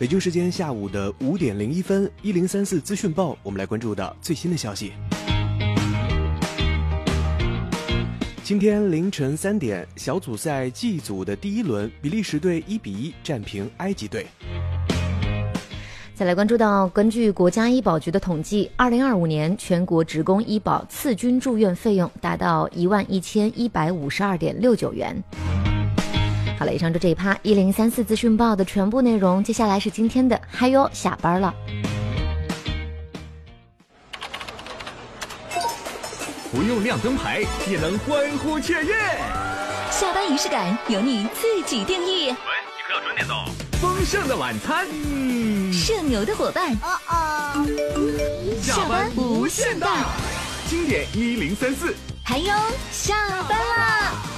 北京时间下午的5点01分，1034资讯报，我们来关注的最新的消息。今天凌晨3点，小组赛 G 组的第一轮，比利时队1-1战平埃及队。 再来关注到，根据国家医保局的统计，2025年全国职工医保次均住院费用达到11152.69元。好了，以上就这一趴1034资讯报的全部内容，接下来是今天的嗨哟下班了。 不用亮灯牌也能欢呼雀跃， 下班仪式感由你自己定义。 喂，你可要准点走。丰盛的晚餐， 社牛的伙伴， 下班无限大，经典1034， 还有下班啦！